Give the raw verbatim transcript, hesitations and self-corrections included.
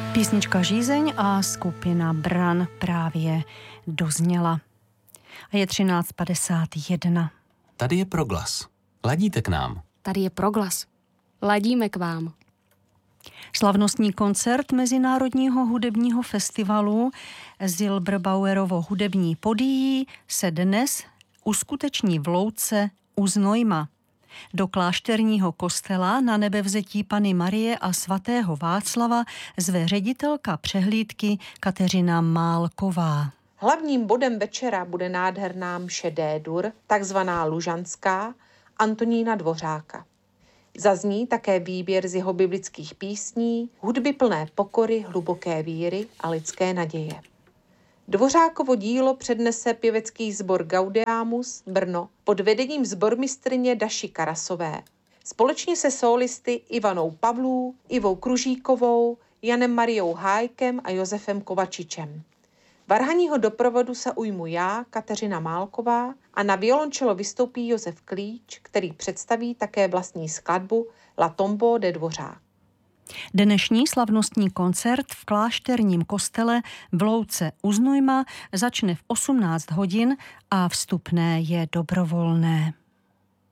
Písnička Žízeň a skupina Bran právě dozněla. A je třináct padesát jedna. Tady je Proglas. Ladíte k nám. Tady je Proglas. Ladíme k vám. Slavnostní koncert Mezinárodního hudebního festivalu Zilberbauerovo hudební podijí se dnes uskuteční v Louce u Znojma. Do klášterního kostela na Nebevzetí Panny Marie a svatého Václava zve ředitelka přehlídky Kateřina Málková. Hlavním bodem večera bude nádherná mše D-dur, takzvaná Lužanská, Antonína Dvořáka. Zazní také výběr z jeho biblických písní, hudby plné pokory, hluboké víry a lidské naděje. Dvořákovo dílo přednese pěvecký sbor Gaudeamus Brno pod vedením sbormistryně Daši Karasové. Společně se sólisty Ivanou Pavlů, Ivou Kružíkovou, Janem Mariou Hájkem a Josefem Kovačičem. Varhaního doprovodu se ujmu já, Kateřina Málková, a na violončelo vystoupí Josef Klíč, který představí také vlastní skladbu La Tombeau de Dvořák. Dnešní slavnostní koncert v klášterním kostele v Louce u Znojma začne v osmnáct hodin a vstupné je dobrovolné.